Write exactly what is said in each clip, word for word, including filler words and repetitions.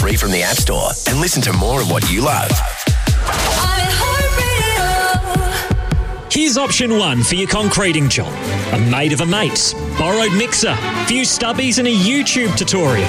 free from the App Store and listen to more of what you love. Here's option one for your concreting job. A mate of a mate, borrowed mixer, few stubbies and a YouTube tutorial.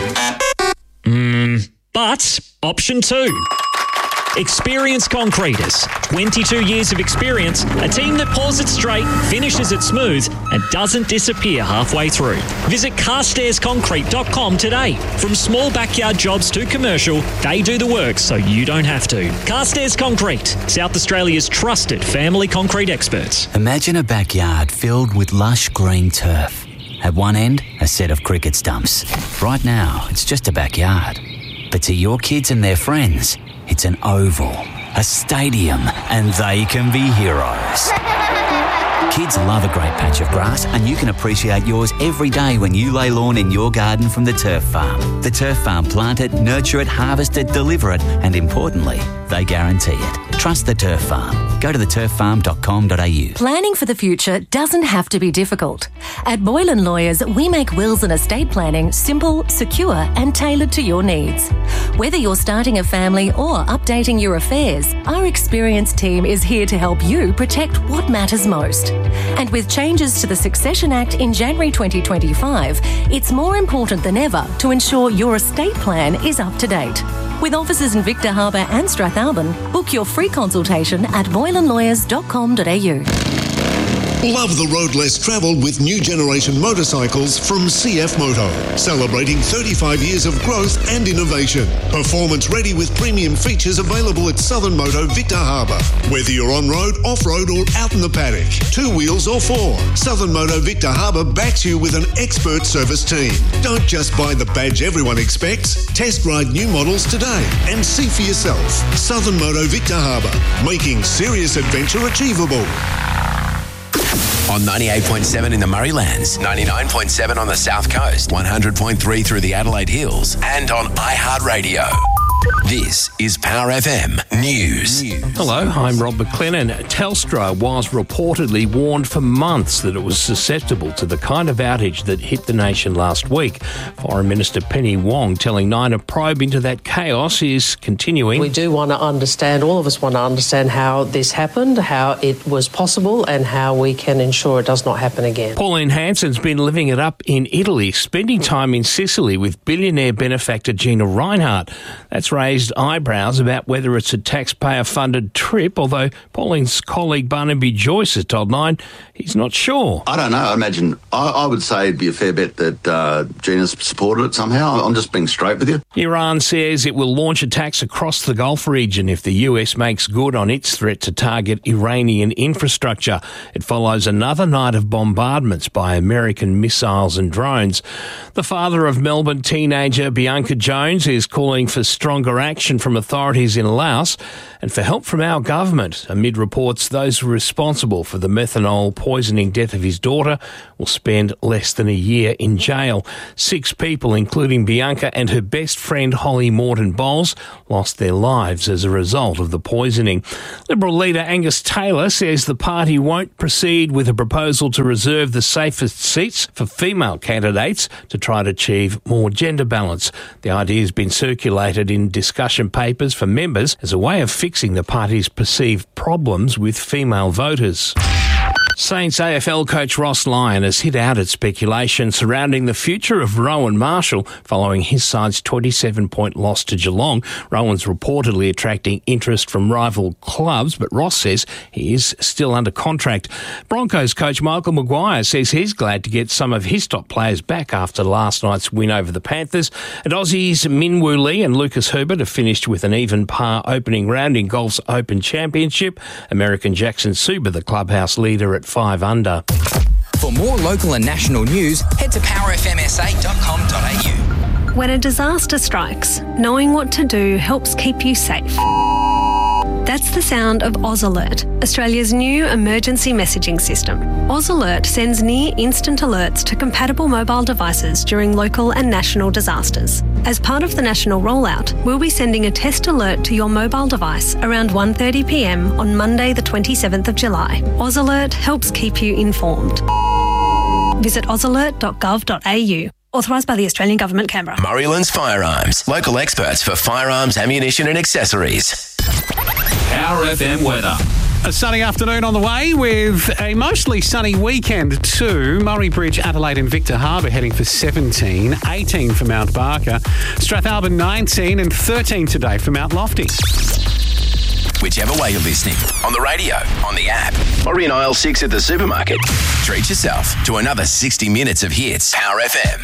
Mm, but option two. Experienced concreters, twenty-two years of experience, a team that pours it straight, finishes it smooth and doesn't disappear halfway through. Visit carstairs concrete dot com today. From small backyard jobs to commercial, they do the work so you don't have to. Carstairs Concrete, South Australia's trusted family concrete experts. Imagine a backyard filled with lush green turf. At one end, a set of cricket stumps. Right now, it's just a backyard. But to your kids and their friends, it's an oval, a stadium, and they can be heroes. Kids love a great patch of grass, and you can appreciate yours every day when you lay lawn in your garden from the Turf Farm. The Turf Farm plant it, nurture it, harvest it, deliver it, and importantly, they guarantee it. Trust the Turf Farm. Go to the turf farm dot com dot a u. Planning for the future doesn't have to be difficult. At Boylan Lawyers, we make wills and estate planning simple, secure, and tailored to your needs. Whether you're starting a family or updating your affairs, our experienced team is here to help you protect what matters most. And with changes to the Succession Act in January twenty twenty-five, it's more important than ever to ensure your estate plan is up to date. With offices in Victor Harbor and Strathalbyn, book your free consultation at boylan lawyers dot com dot a u. Love the road less travelled with new generation motorcycles from C F Moto. Celebrating thirty-five years of growth and innovation. Performance ready with premium features available at Southern Moto Victor Harbor. Whether you're on-road, off-road or out in the paddock, two wheels or four, Southern Moto Victor Harbor backs you with an expert service team. Don't just buy the badge everyone expects. Test ride new models today and see for yourself. Southern Moto Victor Harbor, making serious adventure achievable. On ninety-eight point seven in the Murraylands, ninety-nine point seven on the South Coast, one hundred point three through the Adelaide Hills, and on iHeartRadio. This is Power F M News. Hello, I'm Rob McLennan. Telstra was reportedly warned for months that it was susceptible to the kind of outage that hit the nation last week. Foreign Minister Penny Wong telling Nine a probe into that chaos is continuing. We do want to understand, all of us want to understand how this happened, how it was possible, and how we can ensure it does not happen again. Pauline Hanson's been living it up in Italy, spending time in Sicily with billionaire benefactor Gina Rinehart. That's raised eyebrows about whether it's a taxpayer-funded trip, although Pauline's colleague Barnaby Joyce has told Nine he's not sure. I don't know. I imagine, I, I would say it'd be a fair bet that uh, Gina's supported it somehow. I'm just being straight with you. Iran says it will launch attacks across the Gulf region if the U S makes good on its threat to target Iranian infrastructure. It follows another night of bombardments by American missiles and drones. The father of Melbourne teenager Bianca Jones is calling for stronger action from authorities in Laos and for help from our government amid reports those responsible for the methanol poisoning death of his daughter will spend less than a year in jail. Six people, including Bianca and her best friend Holly Morton Bowles, lost their lives as a result of the poisoning. Liberal leader Angus Taylor says the party won't proceed with a proposal to reserve the safest seats for female candidates to try to achieve more gender balance. The idea has been circulated in discussion papers for members as a way of fixing the party's perceived problems with female voters. Saints A F L coach Ross Lyon has hit out at speculation surrounding the future of Rowan Marshall following his side's twenty-seven point loss to Geelong. Rowan's reportedly attracting interest from rival clubs, but Ross says he is still under contract. Broncos coach Michael Maguire says he's glad to get some of his top players back after last night's win over the Panthers. And Aussies Min Woo Lee and Lucas Herbert have finished with an even par opening round in golf's Open Championship. American Jackson Suba, the clubhouse leader, at five under. For more local and national news, head to power f m s a dot com dot a u. When a disaster strikes, knowing what to do helps keep you safe. That's the sound of Oz Alert, Australia's new emergency messaging system. Oz Alert sends near-instant alerts to compatible mobile devices during local and national disasters. As part of the national rollout, we'll be sending a test alert to your mobile device around one thirty p m on Monday the twenty-seventh of July. Oz Alert helps keep you informed. Visit oz alert dot gov dot a u. Authorised by the Australian Government, Canberra. Murraylands Firearms, local experts for firearms, ammunition and accessories. Power F M weather. A sunny afternoon on the way with a mostly sunny weekend too. Murray Bridge, Adelaide and Victor Harbour heading for seventeen, eighteen for Mount Barker, Strathalbyn nineteen and thirteen today for Mount Lofty. Whichever way you're listening, on the radio, on the app, or in aisle six at the supermarket, treat yourself to another sixty minutes of hits. Power F M.